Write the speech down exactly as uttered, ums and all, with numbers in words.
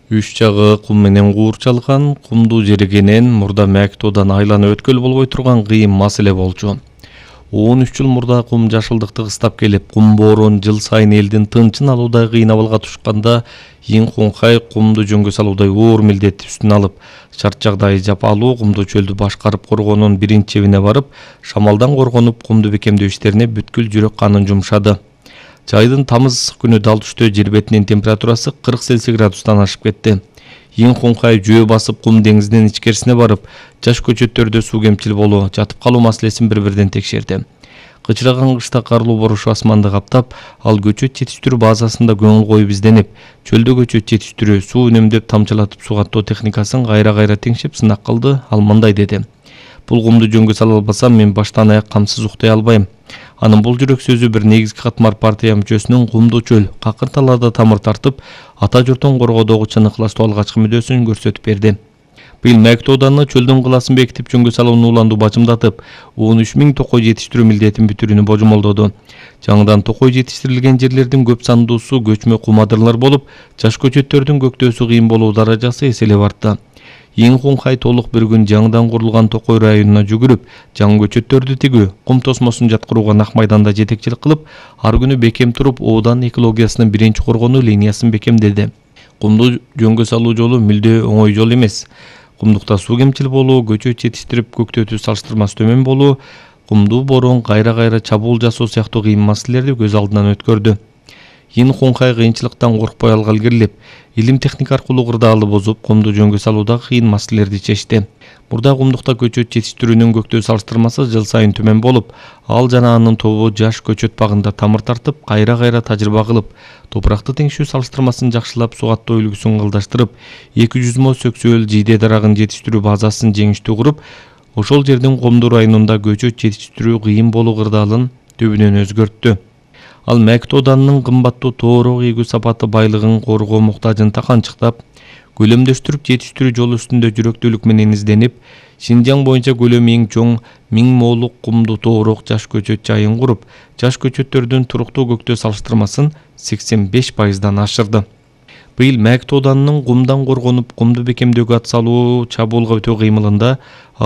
Үч жагы кум менен куурчалган кумдуу жеригенен мурда Мәктоодон айланып өткөлү болбой турган кыйын маселе болчу. он үч жыл мурда кум жашылдыкты кыстап келип, кум боорон жыл сайын элдин тынчын алуудай кыйын абалга тушканда, Ин Хунхай кумду жөнгө салуудай оор милдетти үстүнө алып, шарт жагдайы жапалуу кумдуу чөлдү башкарып коргоонун биринчи чебине барып, шамалдан коргонуп кумду бекемдөө иштерине бүткүл жүрөк канын жумшады. Жайдын тамыз ысык күнү дал түштө жер бетинин температурасы кырк Цельсий градустан ашып кетти. Ин Хунхай жөө басып кум деңизинин ичкерисине барып, жаш көчөттөрдө суу кемчил болуу, жатып калуу маселесин бири-бирден текшерди. Кычыраган кышта карлуу борушу асманды каптап, ал көчөт жетиштирүү базасында көңүл коюп изденип, чөлдө көчөт жетиштирүү, суу үнөмдөп тамчылатып сугаттоо техникасын кайра-кайра теңшеп сынак кылды. Ал мындай деди: "Бул кумду жөнгө сала албасам, мен баштан аяк камсыз уктай албайм." Анын бул жүрөк сөзү бир негизги катмар партия мүчөсүнүн кумдуу чөл, какыр талаада тамыр тартып, ата журтун коргоодогу чыныктуу алгачкы мүдөөсүн көрсөтүп берди. Быйыл Мәктооданы чөлдүн кыласын бекитип жөнгө салууну уланду бажымдатып, он үч миң токой жетиштирүү милдетин бүтүрүүнү божомолдоду. Жаңыдан токой жетиштирилген жерлердин көп сандуусу көчмө кумадырлар болуп, жаш көчөттөрдүн көктөөсү кыйын болуу даражасы эселеп артты. Ин Хунхай толук бир күн жаңыдан курулган токой районуна жүгүрүп, жаңы көчөттөрдү тигүү, кум тосмосун жаткырууга нак майданда жетекчилик кылып, ар күнү бекем туруп, Оодан экологиясынын биринчи коргонуу линиясын бекемдеди. Кумду жөнгө салуу жолу мүлдө оңой жол эмес. Кумдукта суу кемчил болуу, көчөт жетиштирип көктөтүү салыштырмасы төмөн болуу, кумдуу боорон кайра-кайра чабуул жасоо сыяктуу кыйын маселелерди көз алдынан өткөрдү. Ин Хунхай кыйынчылыктан коркпой алга илгерилеп, илим техника аркылуу кырдаалы бозуп, кумду жөнгө салуудагы кыйын маселелерди чечти. Мурда кумдукта көчөт жетиштирүүнүн көктөө салыштырмасы жыл сайын төмөн болуп, ал жана анын тобу жаш көчөт багында тамыр тартып, кайра-кайра тажрыйба кылып, топуракты теңшүү салыштырмасын жакшылап, сугаттоо үлгүсүн кылдаштырып, эки жүз мо сөксөөл жийде дарагын жетиштирүү базасын жеңиштүү куруп, ошол жердин Комду районунда көчөт жетиштирүү кыйын болуу кырдаалын түбүнөн өзгөрттү. Ал Мәктооданын кымбаттуу тоорок ийгүү сапаты байлыгын коргоо муктажын таканчыктап, көлөмдөштүрүп жетиштирүү жолу үстүндө жүрөктүүлүк менен изденип, Шинжаң боюнча көлөмү эң чоң миң молук кумдуу тоорок жаш көчөт жайын куруп, жаш көчөттөрдүн туруктуу көктөө салыштырмасын сексен беш пайыздан ашырды. Быйыл Мәктооданын кумдан коргонуп, кумду бекемдөөгө ат салуу чабуулга өтөө кыймылында